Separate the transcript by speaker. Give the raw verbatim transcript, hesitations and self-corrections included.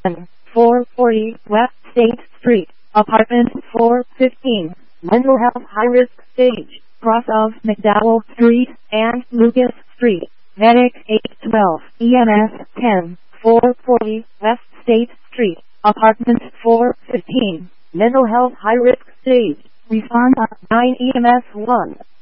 Speaker 1: ten, four forty West State Street, Apartment four fifteen, Mental Health High Risk Stage, cross of McDowell Street and Lucas Street. Medic eight twelve, E M S ten, four forty West State Street, Apartment four fifteen, Mental Health High Risk Stage. Respond at nine E M S one.